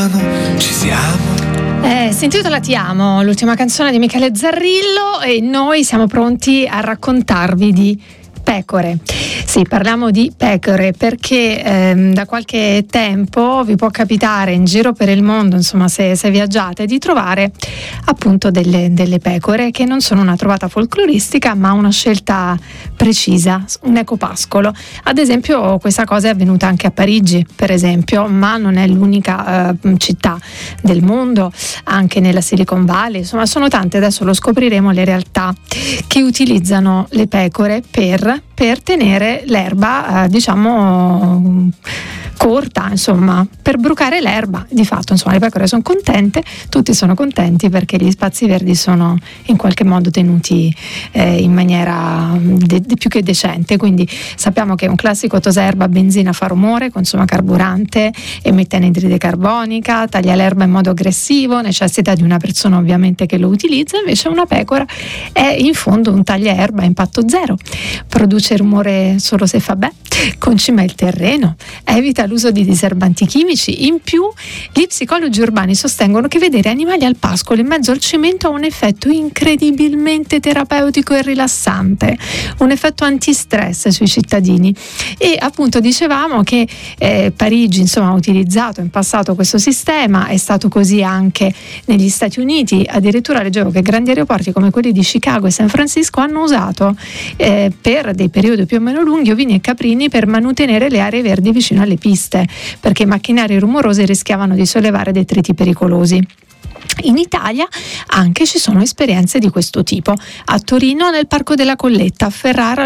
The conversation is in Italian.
Ci siamo. Si intitola Ti amo, l'ultima canzone di Michele Zarrillo, e noi siamo pronti a raccontarvi di pecore. Sì, parliamo di pecore perché da qualche tempo vi può capitare in giro per il mondo, insomma, se viaggiate, di trovare appunto delle pecore che non sono una trovata folcloristica ma una scelta precisa, un ecopascolo. Ad esempio questa cosa è avvenuta anche a Parigi, per esempio, ma non è l'unica città del mondo, anche nella Silicon Valley, insomma sono tante, adesso lo scopriremo, le realtà che utilizzano le pecore per tenere l'erba corta, insomma, per brucare l'erba. Di fatto, insomma, le pecore sono contente, tutti sono contenti perché gli spazi verdi sono in qualche modo tenuti in maniera più che decente. Quindi sappiamo che un classico toserba a benzina fa rumore, consuma carburante, emette anidride carbonica, taglia l'erba in modo aggressivo, necessita di una persona ovviamente che lo utilizza. Invece una pecora è in fondo un tagliaerba a impatto zero, produce rumore solo se fa beh, concima il terreno, evita l'uso di diserbanti chimici. In più, gli psicologi urbani sostengono che vedere animali al pascolo in mezzo al cemento ha un effetto incredibilmente terapeutico e rilassante, un effetto antistress sui cittadini. E appunto dicevamo che Parigi, insomma, ha utilizzato in passato questo sistema, è stato così anche negli Stati Uniti. Addirittura leggevo che grandi aeroporti come quelli di Chicago e San Francisco hanno usato per dei periodi più o meno lunghi ovini e caprini per mantenere le aree verdi vicino alle piste, perché i macchinari rumorosi rischiavano di sollevare detriti pericolosi. In Italia anche ci sono esperienze di questo tipo. A Torino, nel Parco della Colletta, a Ferrara